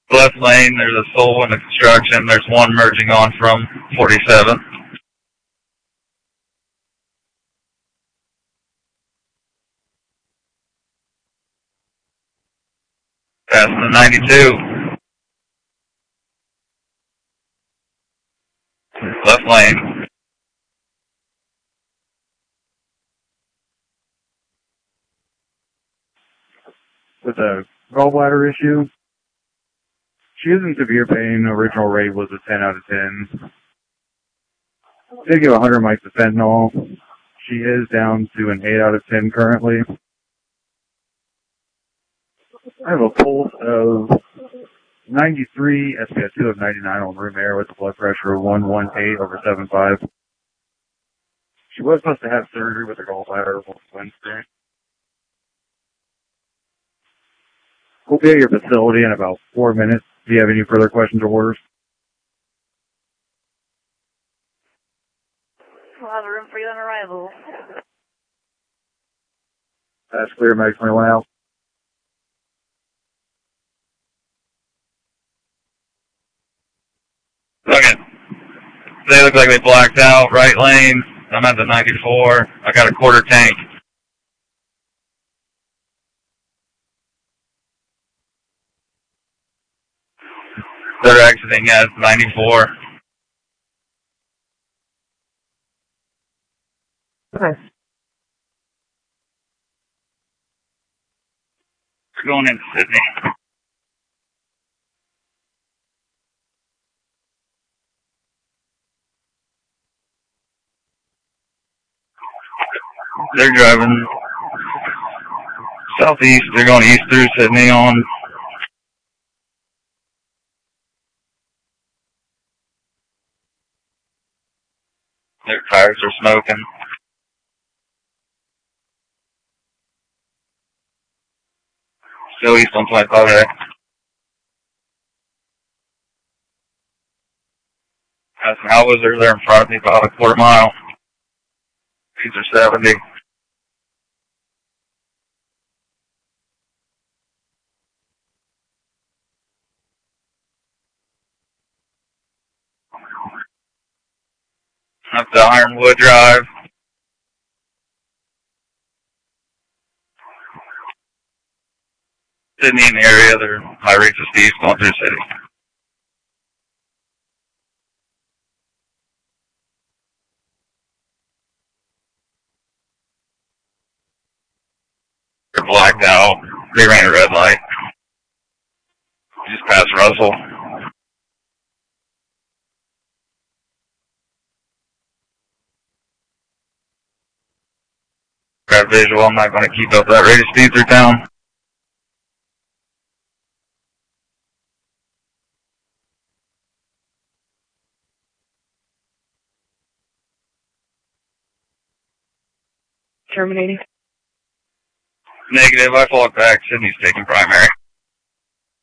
Left lane, there's a soul in the construction. There's one merging on from 47. Passing the 92. Left lane. With a gallbladder issue. She is in severe pain. Original rate was a 10 out of 10. Did give 100 mics of fentanyl. She is down to an 8 out of 10 currently. I have a pulse of 93, SpO2 of 99 on room air with a blood pressure of 118/7.5. She was supposed to have surgery with her gallbladder Wednesday. We'll be at your facility in about 4 minutes. Do you have any further questions or orders? We'll have a room for you on arrival. That's clear, Mag 21 out. Okay. They look like they blacked out. Right lane. I'm at the 94. I got a quarter tank. They're exiting at 94. Okay. We're going into Sydney. They're driving southeast. They're going east through Sydney on. Their tires are smoking. Still east on 25A. Got some Hellwizers there in front of me, about a quarter mile. These are 70. Up to Ironwood Drive. Sydney in the area, they're high rates of speed going through the city. They're blacked out. They ran a red light. Just past Russell. Grab visual, I'm not going to keep up that rate of speed through town. Terminating. Negative, I fall back. Sydney's taking primary.